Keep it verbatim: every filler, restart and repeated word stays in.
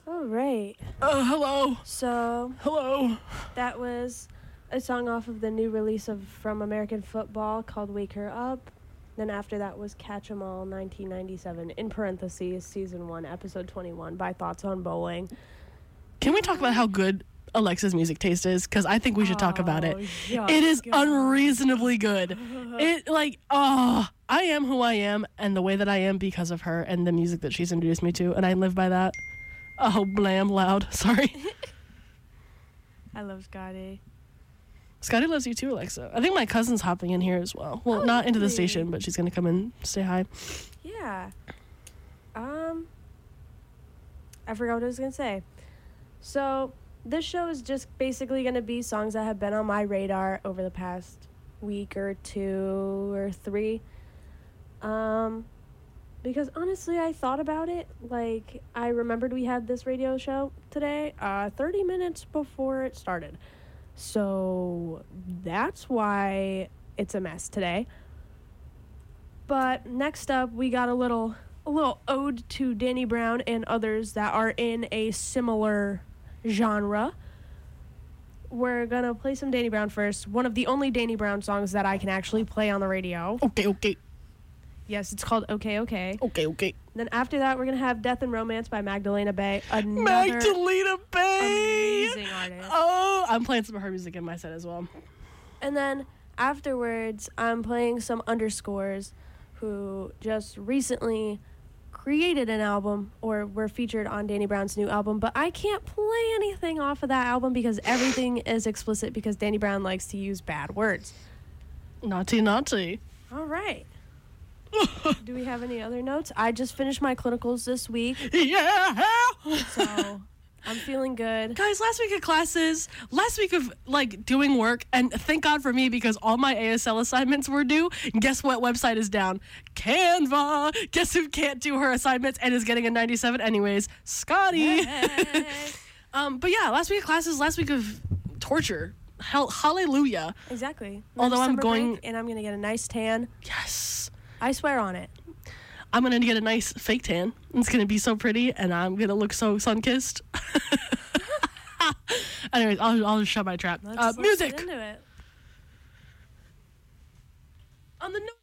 All right. Uh, hello. So Hello. that was a song off of the new release of from American Football called Wake Her Up. Then after that was Catch 'Em All nineteen ninety-seven, in parentheses, season one, episode twenty-one, by Thoughts on Bowling. Can we talk about how good Alexa's music taste is? Because I think we should talk about it. Oh, yuck. It is unreasonably good. It, like, oh, I am who I am and the way that I am because of her and the music that she's introduced me to, and I live by that. Oh, blam, loud. Sorry. I love Scotty. Scotty loves you too, Alexa. I think my cousin's hopping in here as well. Well, Oh, not into the lovely. station, but she's going to come and say hi. Yeah. Um, I forgot what I was going to say. So, this show is just basically going to be songs that have been on my radar over the past week or two or three. Um, because honestly, I thought about it. Like, I remembered we had this radio show today, uh, thirty minutes before it started. So, that's why it's a mess today. But next up, we got a little a little ode to Danny Brown and others that are in a similar genre. We're gonna play some Danny Brown first. One of the only Danny Brown songs that I can actually play on the radio. Okay, okay. Yes, it's called Okay, Okay. Okay, okay. Then after that, we're gonna have Death and Romance by Magdalena Bay. Another Magdalena Bay! amazing artist. Oh, I'm playing some of her music in my set as well. And then afterwards, I'm playing some Underscores, who just recently created an album or were featured on Danny Brown's new album, but I can't play anything off of that album because everything is explicit because Danny Brown likes to use bad words. Naughty, naughty. All right. Do we have any other notes? I just finished my clinicals this week, Yeah! so I'm feeling good. Guys, last week of classes, last week of, like, doing work, and thank God for me because all my A S L assignments were due. And guess what website is down? Canva! Guess who can't do her assignments and is getting a ninety-seven anyways? Scotty! Hey. um, but yeah, last week of classes, last week of torture. Hell, hallelujah. Exactly. Although I'm Summer going- break, and I'm gonna get a nice tan. Yes. I swear on it. I'm going to get a nice fake tan. It's going to be so pretty, and I'm going to look so sun-kissed. Anyways, I'll, I'll just shut my trap. Let's, Uh, let's music! get into it. On the note